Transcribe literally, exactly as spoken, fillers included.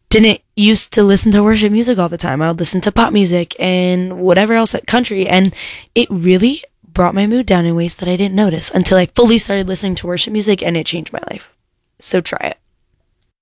didn't used to listen to worship music all the time. I would listen to pop music and whatever else at country, and it really brought my mood down in ways that I didn't notice until I fully started listening to worship music, and it changed my life. So try it.